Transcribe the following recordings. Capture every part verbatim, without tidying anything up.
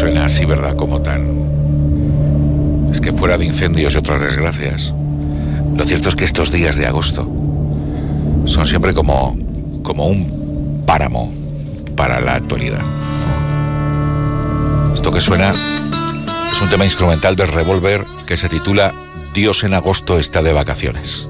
suena así, ¿verdad? Como tan... Es que fuera de incendios y otras desgracias, lo cierto es que estos días de agosto son siempre como, como un páramo para la actualidad. Esto que suena es un tema instrumental del Revolver que se titula Dios en agosto está de vacaciones,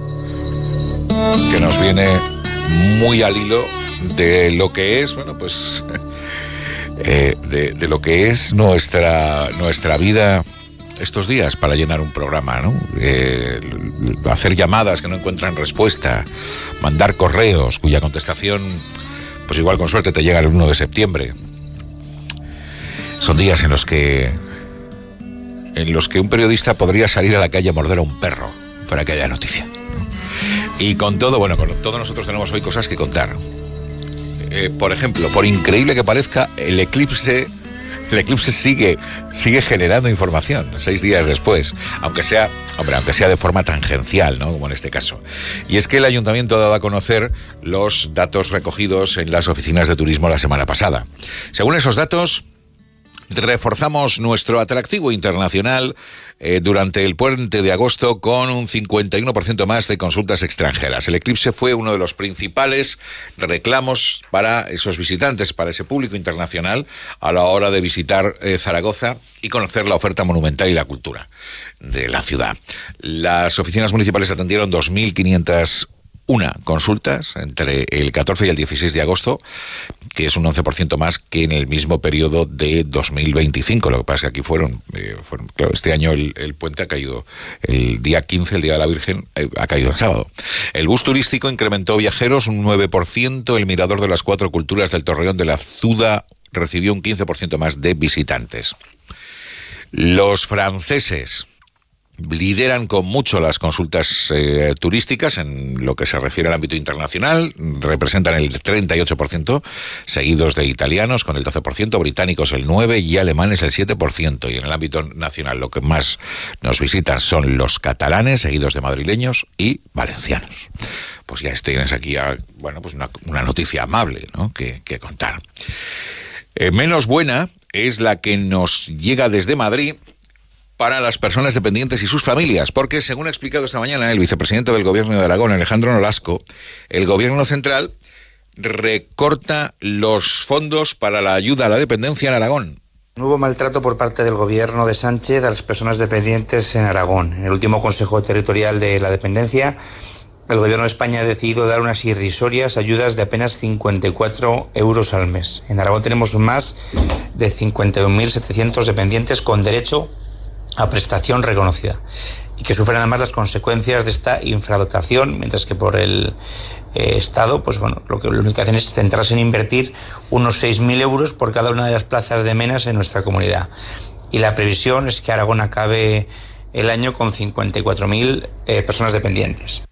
que nos viene muy al hilo de lo que es, bueno, pues eh, de, de lo que es nuestra, nuestra vida estos días para llenar un programa, ¿no? Eh, hacer llamadas que no encuentran respuesta, mandar correos cuya contestación, pues igual con suerte te llega el uno de septiembre. Son días en los que en los que un periodista podría salir a la calle a morder a un perro, fuera que haya noticia, ¿no? Y con todo, bueno, con todo nosotros tenemos hoy cosas que contar. Eh, por ejemplo, por increíble que parezca, el eclipse, el eclipse sigue, sigue generando información seis días después, aunque sea, hombre, aunque sea de forma tangencial, ¿no? Como en este caso. Y es que el ayuntamiento ha dado a conocer los datos recogidos en las oficinas de turismo la semana pasada. Según esos datos, reforzamos nuestro atractivo internacional eh, durante el puente de agosto con un cincuenta y uno por ciento más de consultas extranjeras. El eclipse fue uno de los principales reclamos para esos visitantes, para ese público internacional, a la hora de visitar eh, Zaragoza y conocer la oferta monumental y la cultura de la ciudad. Las oficinas municipales atendieron dos mil quinientas una consultas entre el catorce y el dieciséis de agosto, que es un once por ciento más que en el mismo periodo de dos mil veinticinco. Lo que pasa es que aquí fueron, eh, fueron claro, este año el, el puente ha caído el día quince, el Día de la Virgen, eh, ha caído el sábado. El bus turístico incrementó viajeros un nueve por ciento, el Mirador de las Cuatro Culturas del Torreón de la Zuda recibió un quince por ciento más de visitantes. Los franceses lideran con mucho las consultas eh, turísticas en lo que se refiere al ámbito internacional, representan el treinta y ocho por ciento, seguidos de italianos con el doce por ciento, británicos el nueve por ciento y alemanes el siete por ciento. Y en el ámbito nacional lo que más nos visitan son los catalanes, seguidos de madrileños y valencianos. Pues ya tienes aquí a, bueno, pues una, una noticia amable, ¿no? que, que contar. Eh, menos buena es la que nos llega desde Madrid para las personas dependientes y sus familias, porque según ha explicado esta mañana el vicepresidente del Gobierno de Aragón, Alejandro Nolasco, el Gobierno central recorta los fondos para la ayuda a la dependencia en Aragón. No hubo maltrato por parte del Gobierno de Sánchez a las personas dependientes en Aragón. En el último Consejo Territorial de la Dependencia, el Gobierno de España ha decidido dar unas irrisorias ayudas de apenas cincuenta y cuatro euros al mes. En Aragón tenemos más de cincuenta y un mil setecientos dependientes con derecho a prestación reconocida y que sufren además las consecuencias de esta infradotación, mientras que por el eh, Estado, pues bueno, lo que lo único que hacen es centrarse en invertir unos seis mil euros por cada una de las plazas de menas en nuestra comunidad. Y la previsión es que Aragón acabe el año con cincuenta y cuatro mil eh, personas dependientes.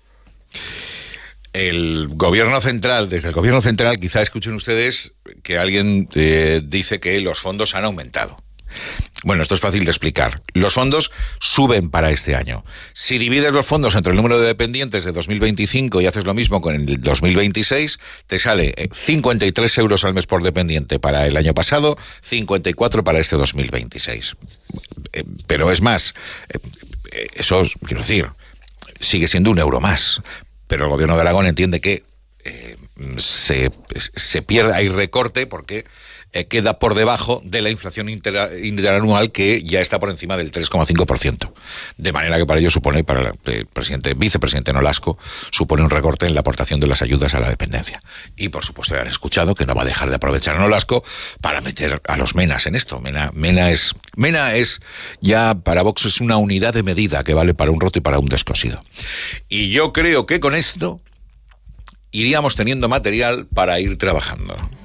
El gobierno central, desde el gobierno central, quizá escuchen ustedes que alguien eh, dice que los fondos han aumentado. Bueno, esto es fácil de explicar. Los fondos suben para este año. Si divides los fondos entre el número de dependientes de dos mil veinticinco y haces lo mismo con el dos mil veintiséis, te sale cincuenta y tres euros al mes por dependiente para el año pasado, cincuenta y cuatro para este dos mil veintiséis. Pero es más, eso, quiero decir, sigue siendo un euro más. Pero el Gobierno de Aragón entiende que eh, se, se pierde, hay recorte porque eh, queda por debajo de la inflación inter, interanual, que ya está por encima del tres coma cinco por ciento. De manera que para ello supone, para el presidente, vicepresidente Nolasco, supone un recorte en la aportación de las ayudas a la dependencia. Y por supuesto ya han escuchado que no va a dejar de aprovechar Nolasco para meter a los menas en esto. Mena, Mena es, Mena es ya para Vox es una unidad de medida que vale para un roto y para un descosido. Y yo creo que con esto iríamos teniendo material para ir trabajando.